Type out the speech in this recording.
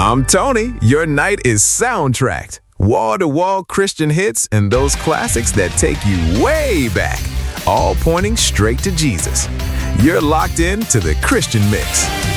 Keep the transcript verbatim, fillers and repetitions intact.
I'm Tony. Your night is soundtracked. Wall-to-wall Christian hits and those classics that take you way back, all pointing straight to Jesus. You're locked in to the Christian Mix.